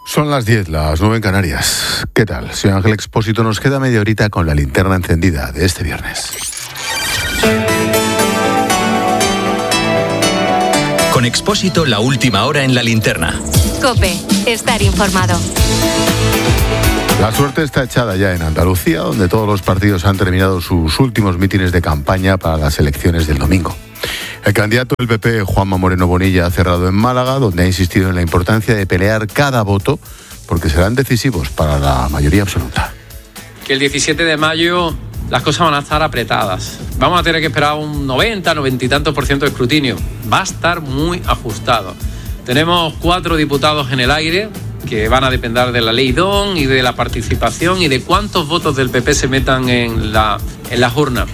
Son las 10, las 9 en Canarias. ¿Qué tal? Soy Ángel Expósito. Nos queda media horita con la linterna encendida de este viernes. Con Expósito, la última hora en la linterna. COPE, estar informado. La suerte está echada ya en Andalucía, donde todos los partidos han terminado sus últimos mítines de campaña para las elecciones del domingo. El candidato del PP, Juanma Moreno Bonilla, ha cerrado en Málaga, donde ha insistido en la importancia de pelear cada voto, porque serán decisivos para la mayoría absoluta. Que el 17 de mayo las cosas van a estar apretadas. Vamos a tener que esperar un 90 y tantos % de escrutinio. Va a estar muy ajustado. Tenemos 4 diputados en el aire que van a depender de la ley DON y de la participación y de cuántos votos del PP se metan en las urnas.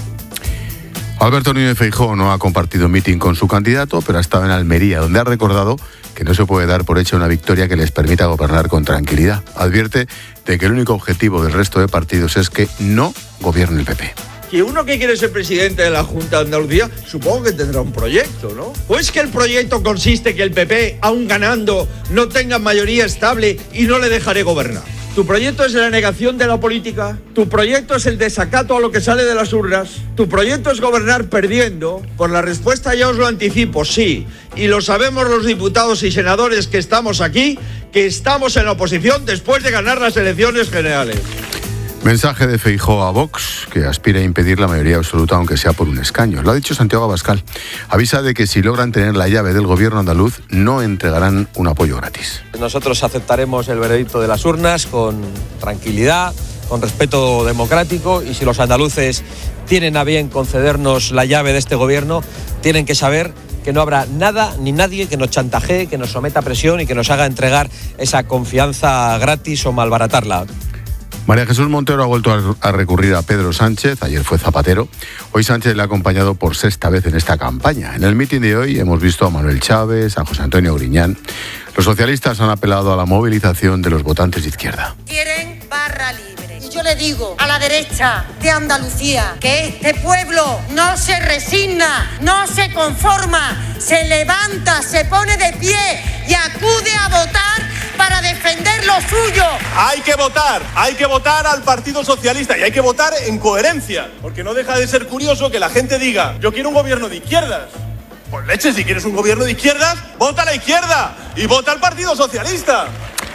Alberto Núñez Feijóo no ha compartido mitin con su candidato, pero ha estado en Almería, donde ha recordado que no se puede dar por hecha una victoria que les permita gobernar con tranquilidad. Advierte de que el único objetivo del resto de partidos es que no gobierne el PP. Que uno que quiere ser presidente de la Junta de Andalucía, supongo que tendrá un proyecto, ¿no? ¿O es que el proyecto consiste en que el PP, aún ganando, no tenga mayoría estable y no le dejaré gobernar? ¿Tu proyecto es la negación de la política? ¿Tu proyecto es el desacato a lo que sale de las urnas? ¿Tu proyecto es gobernar perdiendo? Por la respuesta ya os lo anticipo, sí. Y lo sabemos los diputados y senadores que estamos aquí, que estamos en la oposición después de ganar las elecciones generales. Mensaje de Feijóo a Vox, que aspira a impedir la mayoría absoluta, aunque sea por un escaño. Lo ha dicho Santiago Abascal. Avisa de que si logran tener la llave del gobierno andaluz, no entregarán un apoyo gratis. Nosotros aceptaremos el veredicto de las urnas con tranquilidad, con respeto democrático, y si los andaluces tienen a bien concedernos la llave de este gobierno, tienen que saber que no habrá nada ni nadie que nos chantajee, que nos someta a presión y que nos haga entregar esa confianza gratis o malbaratarla. María Jesús Montero ha vuelto a recurrir a Pedro Sánchez. Ayer fue Zapatero. Hoy Sánchez le ha acompañado por sexta vez en esta campaña. En el mitin de hoy hemos visto a Manuel Chávez, a José Antonio Griñán. Los socialistas han apelado a la movilización de los votantes de izquierda. Quieren barra libre. Y yo le digo a la derecha de Andalucía que este pueblo no se resigna, no se conforma, se levanta, se pone de pie y acude a votar para defender lo suyo. Hay que votar al Partido Socialista y hay que votar en coherencia, porque no deja de ser curioso que la gente diga: yo quiero un gobierno de izquierdas. Pues leche, si quieres un gobierno de izquierdas, vota a la izquierda y vota al Partido Socialista.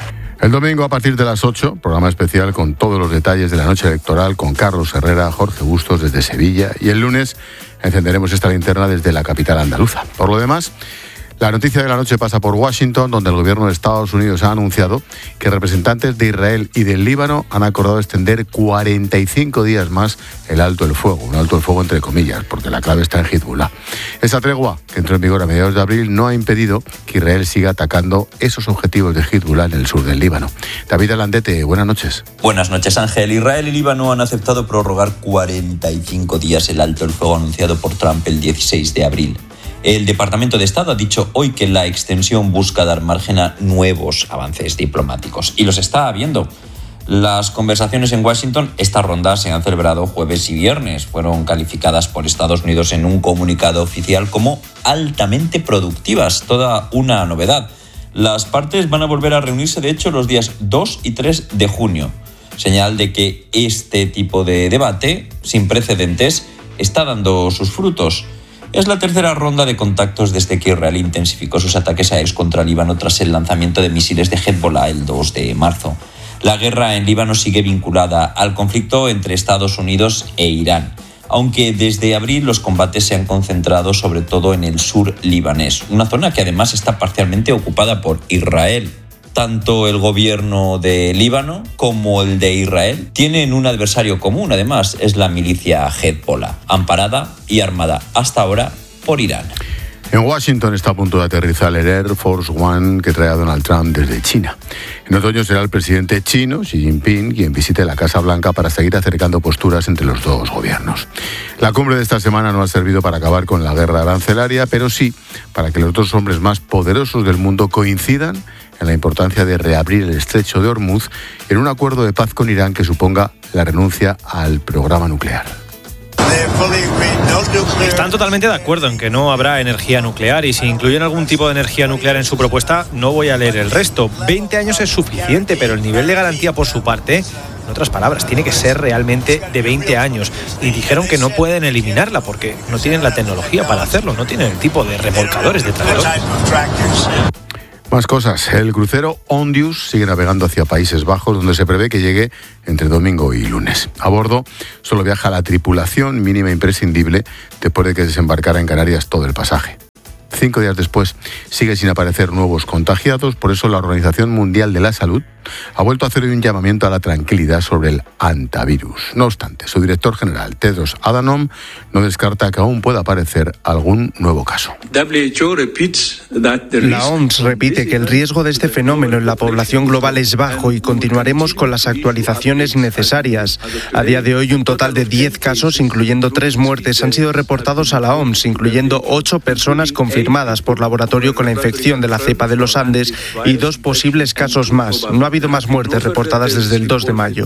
El domingo a partir de las 8, programa especial con todos los detalles de la noche electoral con Carlos Herrera, Jorge Bustos desde Sevilla, y el lunes encenderemos esta linterna desde la capital andaluza. Por lo demás, la noticia de la noche pasa por Washington, donde el gobierno de Estados Unidos ha anunciado que representantes de Israel y del Líbano han acordado extender 45 días más el alto el fuego, un alto el fuego entre comillas, porque la clave está en Hezbollah. Esa tregua, que entró en vigor a mediados de abril, no ha impedido que Israel siga atacando esos objetivos de Hezbollah en el sur del Líbano. David Alandete, buenas noches. Buenas noches, Ángel. Israel y Líbano han aceptado prorrogar 45 días el alto el fuego anunciado por Trump el 16 de abril. El Departamento de Estado ha dicho hoy que la extensión busca dar margen a nuevos avances diplomáticos, y los está habiendo. Las conversaciones en Washington, esta ronda, se han celebrado jueves y viernes. Fueron calificadas por Estados Unidos en un comunicado oficial como altamente productivas, toda una novedad. Las partes van a volver a reunirse, de hecho, los días 2 y 3 de junio. Señal de que este tipo de debate, sin precedentes, está dando sus frutos. Es la tercera ronda de contactos desde que Israel intensificó sus ataques aéreos contra Líbano tras el lanzamiento de misiles de Hezbollah el 2 de marzo. La guerra en Líbano sigue vinculada al conflicto entre Estados Unidos e Irán, aunque desde abril los combates se han concentrado sobre todo en el sur libanés, una zona que además está parcialmente ocupada por Israel. Tanto el gobierno de Líbano como el de Israel tienen un adversario común, además, es la milicia Hezbollah, amparada y armada hasta ahora por Irán. En Washington está a punto de aterrizar el Air Force One que trae a Donald Trump desde China. En otoño será el presidente chino, Xi Jinping, quien visite la Casa Blanca para seguir acercando posturas entre los dos gobiernos. La cumbre de esta semana no ha servido para acabar con la guerra arancelaria, pero sí para que los dos hombres más poderosos del mundo coincidan en la importancia de reabrir el estrecho de Hormuz en un acuerdo de paz con Irán que suponga la renuncia al programa nuclear. Están totalmente de acuerdo en que no habrá energía nuclear y si incluyen algún tipo de energía nuclear en su propuesta, no voy a leer el resto. 20 años es suficiente, pero el nivel de garantía por su parte, en otras palabras, tiene que ser realmente de 20 años. Y dijeron que no pueden eliminarla porque no tienen la tecnología para hacerlo, no tienen el tipo de remolcadores de traidor. Más cosas. El crucero Ondius sigue navegando hacia Países Bajos, donde se prevé que llegue entre domingo y lunes. A bordo solo viaja la tripulación mínima imprescindible después de que desembarcara en Canarias todo el pasaje. 5 días después sigue sin aparecer nuevos contagiados, por eso la Organización Mundial de la Salud ha vuelto a hacer un llamamiento a la tranquilidad sobre el hantavirus. No obstante, su director general, Tedros Adhanom, no descarta que aún pueda aparecer algún nuevo caso. La OMS repite que el riesgo de este fenómeno en la población global es bajo y continuaremos con las actualizaciones necesarias. A día de hoy, un total de 10 casos, incluyendo 3 muertes, han sido reportados a la OMS, incluyendo 8 personas confirmadas por laboratorio con la infección de la cepa de los Andes y 2 posibles casos más. No ha habido más muertes reportadas desde el 2 de mayo.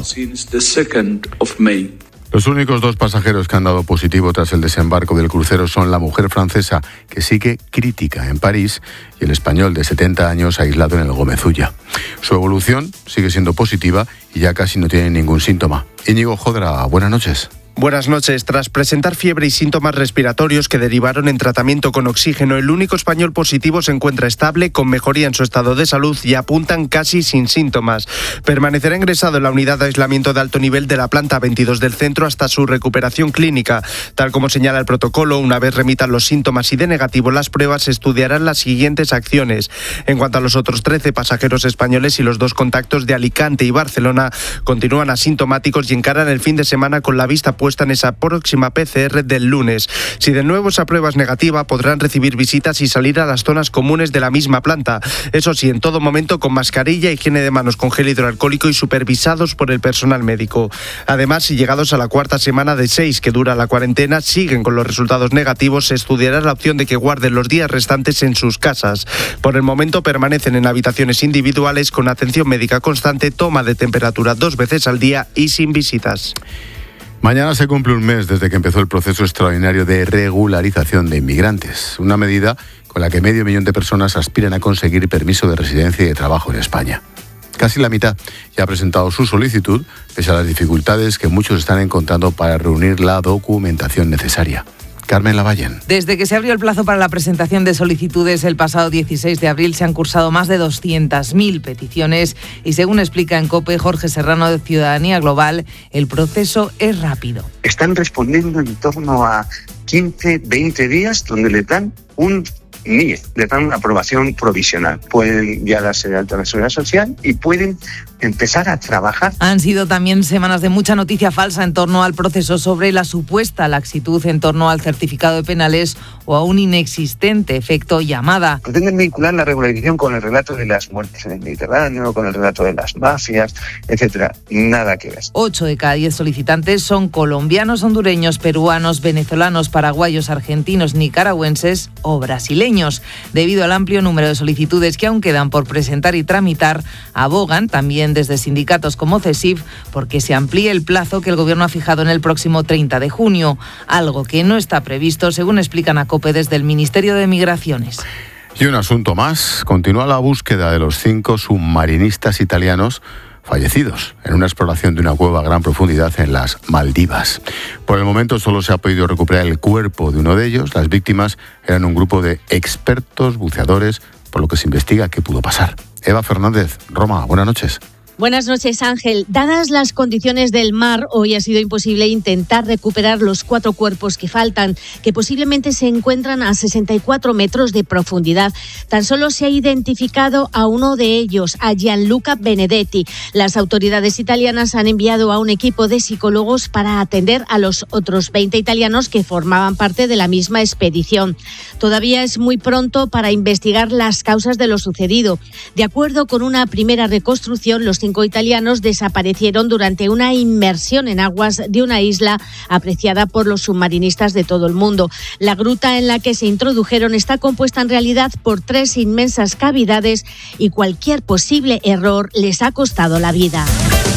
Los únicos 2 pasajeros que han dado positivo tras el desembarco del crucero son la mujer francesa, que sigue crítica en París, y el español de 70 años aislado en el Gómez Ulla. Su evolución sigue siendo positiva y ya casi no tiene ningún síntoma. Íñigo Jodra, buenas noches. Buenas noches. Tras presentar fiebre y síntomas respiratorios que derivaron en tratamiento con oxígeno, el único español positivo se encuentra estable, con mejoría en su estado de salud y apuntan casi sin síntomas. Permanecerá ingresado en la unidad de aislamiento de alto nivel de la planta 22 del centro hasta su recuperación clínica. Tal como señala el protocolo, una vez remitan los síntomas y de negativo las pruebas, se estudiarán las siguientes acciones. En cuanto a los otros 13 pasajeros españoles y los 2 contactos de Alicante y Barcelona, continúan asintomáticos y encaran el fin de semana con la vista puesta en esa próxima PCR del lunes. Si de nuevo esa prueba es negativa, podrán recibir visitas y salir a las zonas comunes de la misma planta. Eso sí, en todo momento con mascarilla, higiene de manos con gel hidroalcohólico y supervisados por el personal médico. Además, si llegados a la 4ª semana de 6 que dura la cuarentena siguen con los resultados negativos, se estudiará la opción de que guarden los días restantes en sus casas. Por el momento permanecen en habitaciones individuales con atención médica constante, toma de temperatura 2 veces al día y sin visitas. Mañana se cumple un mes desde que empezó el proceso extraordinario de regularización de inmigrantes, una medida con la que 500.000 de personas aspiran a conseguir permiso de residencia y de trabajo en España. Casi la mitad ya ha presentado su solicitud, pese a las dificultades que muchos están encontrando para reunir la documentación necesaria. Carmen Lavallen. Desde que se abrió el plazo para la presentación de solicitudes el pasado 16 de abril se han cursado más de 200.000 peticiones y según explica en COPE Jorge Serrano de Ciudadanía Global, el proceso es rápido. Están respondiendo en torno a 15, 20 días donde le dan un NIE, le dan una aprobación provisional. Pueden ya darse de alta en la Seguridad Social y pueden empezar a trabajar. Han sido también semanas de mucha noticia falsa en torno al proceso sobre la supuesta laxitud en torno al certificado de penales o a un inexistente efecto llamada. Pretenden vincular la regularización con el relato de las muertes en el Mediterráneo, con el relato de las mafias, etcétera. Nada que ver. 8 de cada 10 solicitantes son colombianos, hondureños, peruanos, venezolanos, paraguayos, argentinos, nicaragüenses o brasileños. Debido al amplio número de solicitudes que aún quedan por presentar y tramitar, abogan también desde sindicatos como CESIF porque se amplíe el plazo que el Gobierno ha fijado en el próximo 30 de junio, algo que no está previsto, según explican a COPE desde el Ministerio de Migraciones. Y un asunto más, continúa la búsqueda de los 5 submarinistas italianos fallecidos en una exploración de una cueva a gran profundidad en las Maldivas. Por el momento solo se ha podido recuperar el cuerpo de uno de ellos. Las víctimas eran un grupo de expertos buceadores, por lo que se investiga qué pudo pasar. Eva Fernández, Roma, buenas noches. Buenas noches, Ángel. Dadas las condiciones del mar, hoy ha sido imposible intentar recuperar los 4 cuerpos que faltan, que posiblemente se encuentran a 64 metros de profundidad. Tan solo se ha identificado a uno de ellos, a Gianluca Benedetti. Las autoridades italianas han enviado a un equipo de psicólogos para atender a los otros 20 italianos que formaban parte de la misma expedición. Todavía es muy pronto para investigar las causas de lo sucedido. De acuerdo con una primera reconstrucción, los 5 italianos desaparecieron durante una inmersión en aguas de una isla apreciada por los submarinistas de todo el mundo. La gruta en la que se introdujeron está compuesta en realidad por 3 inmensas cavidades y cualquier posible error les ha costado la vida.